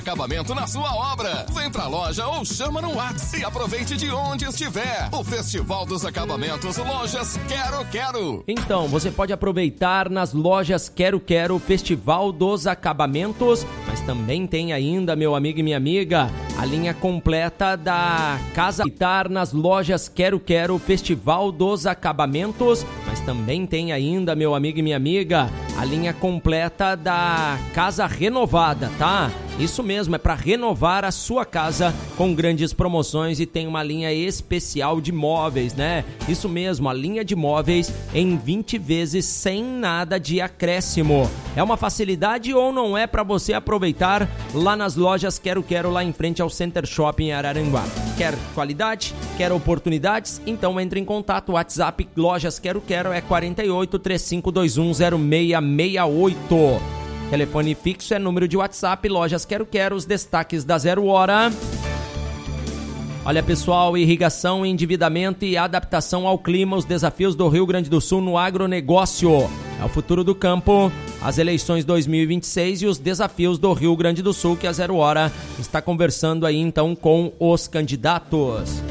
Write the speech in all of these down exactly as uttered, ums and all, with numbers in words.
Acabamento na sua obra. Vem pra loja ou chama no WhatsApp e aproveite de onde estiver. O Festival dos Acabamentos Lojas Quero Quero. Então, você pode aproveitar nas lojas Quero Quero o Festival dos Acabamentos, mas também tem ainda, meu amigo e minha amiga, a linha completa da Casa Militar nas lojas Quero Quero o Festival dos Acabamentos, mas também tem ainda, meu amigo e minha amiga, a linha completa da Casa Renovada, tá? Isso mesmo, é para renovar a sua casa com grandes promoções e tem uma linha especial de móveis, né? Isso mesmo, a linha de móveis em vinte vezes sem nada de acréscimo. É uma facilidade ou não é para você aproveitar lá nas lojas Quero Quero, lá em frente ao Center Shopping em Araranguá. Quer qualidade? Quer oportunidades? Então entre em contato. WhatsApp Lojas Quero Quero é quarenta e oito, trinta e cinco, vinte e um, zero seis seis oito. Telefone fixo é número de WhatsApp, Lojas Quero Quero, os destaques da Zero Hora. Olha, pessoal, irrigação, endividamento e adaptação ao clima, os desafios do Rio Grande do Sul no agronegócio. É o futuro do campo, as eleições dois mil e vinte e seis e os desafios do Rio Grande do Sul, que a Zero Hora está conversando aí então com os candidatos.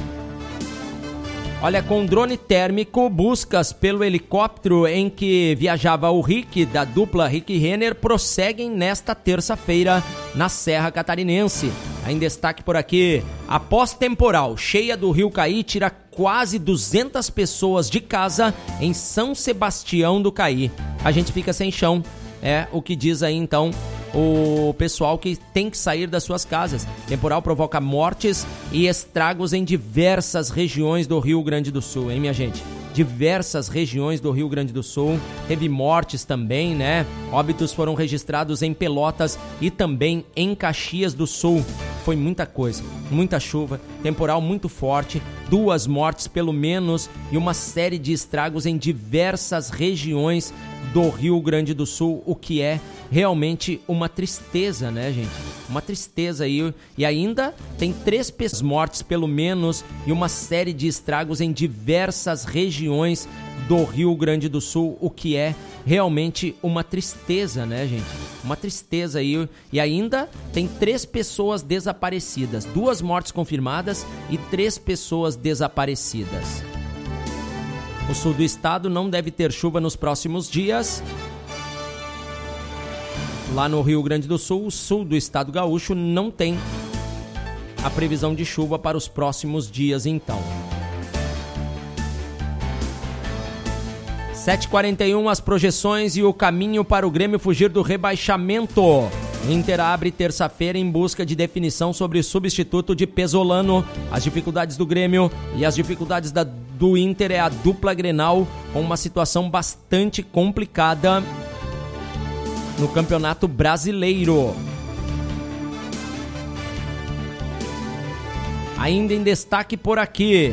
Olha, com drone térmico, buscas pelo helicóptero em que viajava o Rick, da dupla Rick Renner, prosseguem nesta terça-feira na Serra Catarinense. Em destaque por aqui, a pós-temporal cheia do Rio Caí tira quase duzentas pessoas de casa em São Sebastião do Caí. A gente fica sem chão, é o que diz aí então o pessoal que tem que sair das suas casas. Temporal provoca mortes e estragos em diversas regiões do Rio Grande do Sul, hein, minha gente? Diversas regiões do Rio Grande do Sul. Teve mortes também, né? Óbitos foram registrados em Pelotas e também em Caxias do Sul. Foi muita coisa, muita chuva, temporal muito forte, duas mortes pelo menos e uma série de estragos em diversas regiões do Rio Grande do Sul, o que é realmente uma tristeza, né, gente? Uma tristeza aí. E ainda tem três pessoas mortes pelo menos e uma série de estragos em diversas regiões do Rio Grande do Sul, o que é realmente uma tristeza, né, gente? Uma tristeza aí. E ainda tem três pessoas desaparecidas, duas mortes confirmadas e três pessoas desaparecidas. O sul do estado não deve ter chuva nos próximos dias. Lá no Rio Grande do Sul, o sul do estado gaúcho não tem a previsão de chuva para os próximos dias, então. sete e quarenta e um, as projeções e o caminho para o Grêmio fugir do rebaixamento. Inter abre terça-feira em busca de definição sobre o substituto de Pesolano. As dificuldades do Grêmio e as dificuldades da, do Inter é a dupla Grenal, com uma situação bastante complicada no Campeonato Brasileiro. Ainda em destaque por aqui,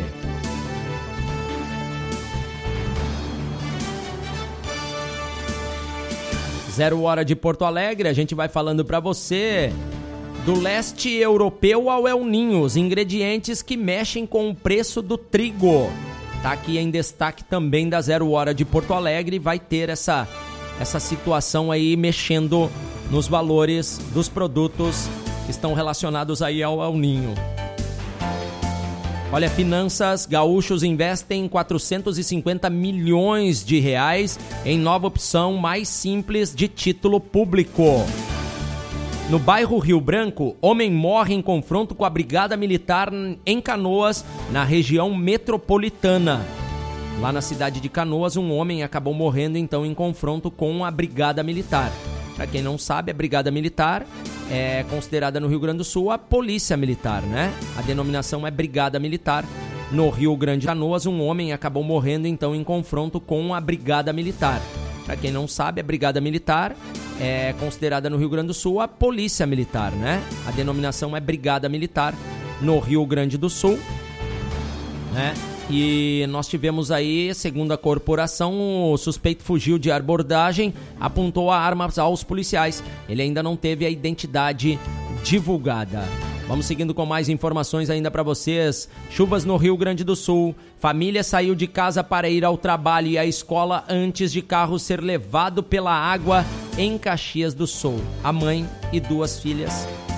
Zero Hora de Porto Alegre, a gente vai falando para você do leste europeu ao El Ninho, os ingredientes que mexem com o preço do trigo. Tá aqui em destaque também da Zero Hora de Porto Alegre, vai ter essa, essa situação aí mexendo nos valores dos produtos que estão relacionados aí ao El Ninho. Olha, finanças, gaúchos investem quatrocentos e cinquenta milhões de reais em nova opção mais simples de título público. No bairro Rio Branco, homem morre em confronto com a Brigada Militar em Canoas, na região metropolitana. Lá na cidade de Canoas, um homem acabou morrendo então em confronto com a Brigada Militar. Para quem não sabe, a Brigada Militar é considerada no Rio Grande do Sul a Polícia Militar, né? A denominação é Brigada Militar. No Rio Grande de Canoas, um homem acabou morrendo então em confronto com a Brigada Militar. Para quem não sabe, a Brigada Militar é considerada no Rio Grande do Sul a Polícia Militar, né? A denominação é Brigada Militar no Rio Grande do Sul, né? E nós tivemos aí, segundo a corporação, o suspeito fugiu de abordagem, apontou a arma aos policiais. Ele ainda não teve a identidade divulgada. Vamos seguindo com mais informações ainda para vocês. Chuvas no Rio Grande do Sul. Família saiu de casa para ir ao trabalho e à escola antes de carro ser levado pela água em Caxias do Sul. A mãe e duas filhas